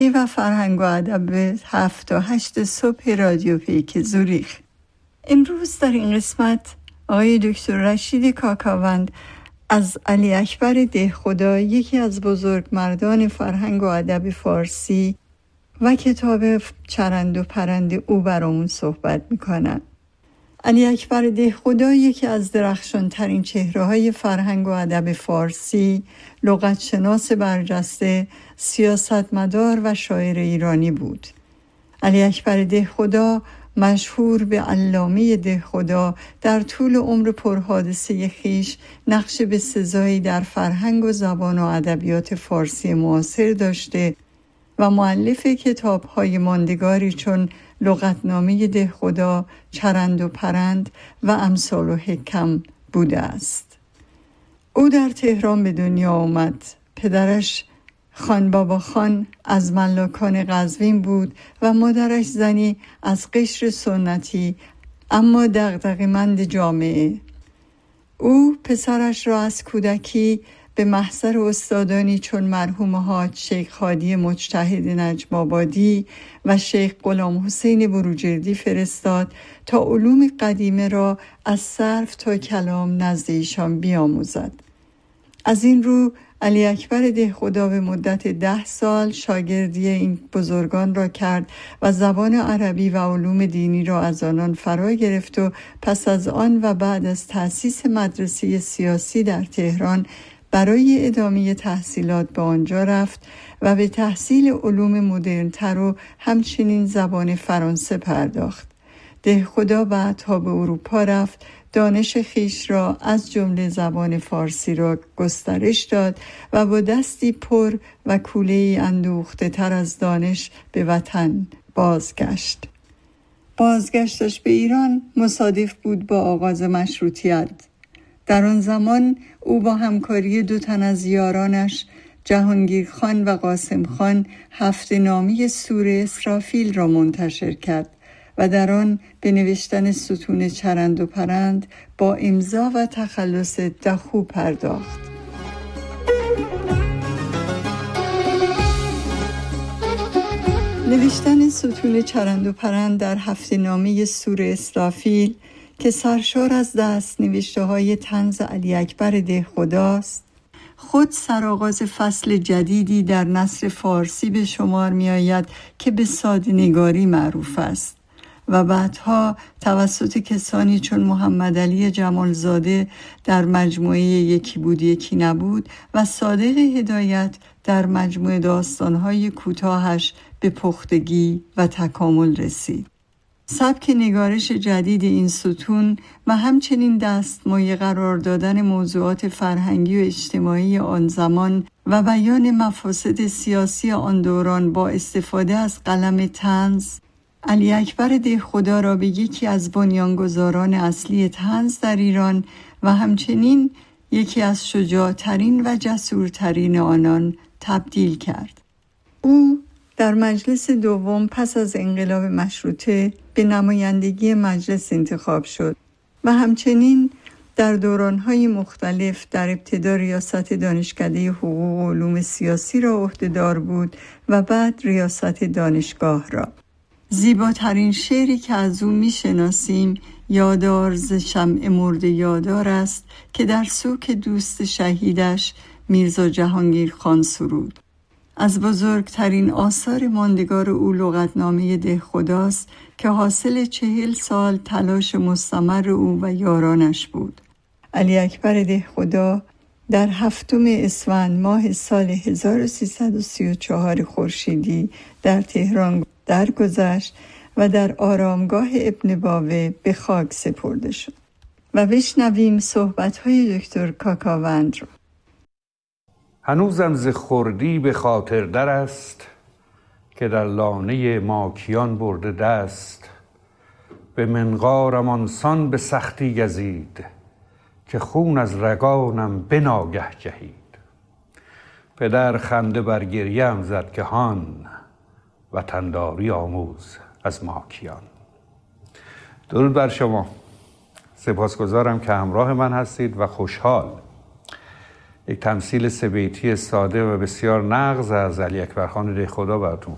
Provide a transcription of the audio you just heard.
و فرهنگ و ادب 7 تا 8 صبح رادیو پیک زوریخ. امروز در این قسمت آقای دکتر رشید کاکاوند از علی اکبر دهخدا، یکی از بزرگمردان فرهنگ و ادب فارسی و کتاب چرند و پرند او برامون صحبت میکنن. علی اکبر دهخدا یکی از درخشانترین چهره‌های فرهنگ و ادب فارسی، لغتشناس برجسته، سیاستمدار و شاعر ایرانی بود. علی اکبر دهخدا مشهور به علامه دهخدا در طول عمر پرحادثه خویش نقش بسزایی در فرهنگ و زبان و ادبیات فارسی معاصر داشته و مؤلف کتاب‌های ماندگاری چون لغتنامه دهخدا، چرند و پرند و امثال و حکم بوده است. او در تهران به دنیا آمد. پدرش خان بابا خان از ملاکان قزوین بود و مادرش زنی از قشر سنتی اما دغدغه‌مند جامعه. او پسرش را از کودکی به محضر استادانی چون مرحوم حاج شیخ هادی مجتهد نجم آبادی و شیخ غلام حسین بروجردی فرستاد تا علوم قدیمه را از صرف تا کلام نزد ایشان بیاموزد. از این رو علی اکبر دهخدا به مدت 10 سال شاگردی این بزرگان را کرد و زبان عربی و علوم دینی را از آنان فرا گرفت و پس از آن و بعد از تأسیس مدرسه سیاسی در تهران برای ادامه تحصیلات به آنجا رفت و به تحصیل علوم مدرن‌تر و همچنین زبان فرانسه پرداخت. دهخدا بعدها به اروپا رفت، دانش خویش را از جمله زبان فارسی را گسترش داد و با دستی پر و کوله‌ای اندوخته تر از دانش به وطن بازگشت. بازگشتش به ایران مصادف بود با آغاز مشروطیت. در آن زمان او با همکاری 2 تن از یارانش، جهانگیر خان و قاسم خان، هفته‌نامه سوره اسرافیل را منتشر کرد و در آن به نوشتن ستون چرند و پرند با امضا و تخلص دخو پرداخت. نوشتن ستون چرند و پرند در هفته‌نامه سوره اسرافیل که سرشار از دست نوشته‌های طنز علی اکبر دهخداست، خود سرآغاز فصل جدیدی در نثر فارسی به شمار می آید که به ساده‌نگاری معروف است و بعدها توسط کسانی چون محمد علی جمالزاده در مجموعه یکی بود یکی نبود و صادق هدایت در مجموعه داستان‌های کوتاهش به پختگی و تکامل رسید. سبک نگارش جدید این ستون و همچنین دستمایه قرار دادن موضوعات فرهنگی و اجتماعی آن زمان و بیان مفاسد سیاسی آن دوران با استفاده از قلم طنز، علی اکبر دهخدا را به یکی از بنیانگذاران اصلی طنز در ایران و همچنین یکی از شجاعترین و جسورترین آنان تبدیل کرد. او در مجلس دوم پس از انقلاب مشروطه به نمایندگی مجلس انتخاب شد و همچنین در دوران‌های مختلف در ابتدا ریاست دانشکده حقوق و علوم سیاسی را عهده‌دار بود و بعد ریاست دانشگاه را. زیباترین شعری که از او می‌شناسیم یادار ز شمع مرده یادار است که در سوک دوست شهیدش میرزا جهانگیر خان سرود. از بزرگترین آثار ماندگار او لغتنامه دهخداست که حاصل 40 سال تلاش مستمر او و یارانش بود. علی اکبر دهخدا در 7 اسفند ماه سال 1334 خورشیدی در تهران درگذشت و در آرامگاه ابن باوه به خاک سپرده شد. و بشنویم صحبت‌های دکتر کاکاوند را. هنوزم ز خردی به خاطر در است که در لانه ماکیان برده دست، به منقارم آنسان به سختی گزید که خون از رگانم به ناگه جهید. پدر خنده بر گریم زد که هان وطنداری آموز از ماکیان. درود بر شما. سپاسگزارم که همراه من هستید و خوشحال. یک تمثیل 3 بیتی ساده و بسیار نغز از علی اکبر خان دهخدا براتون